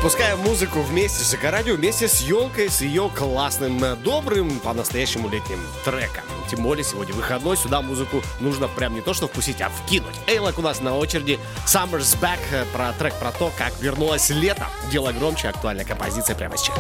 Пускаем музыку вместе с Эко-радио, вместе с елкой, с ее классным, добрым, по-настоящему летним треком. Тем более сегодня выходной, сюда музыку нужно прям не то что вкусить, а вкинуть. Эйлак у нас на очереди, Summer's Back, про трек про то, как вернулось лето. Дело громче, актуальная композиция прямо сейчас.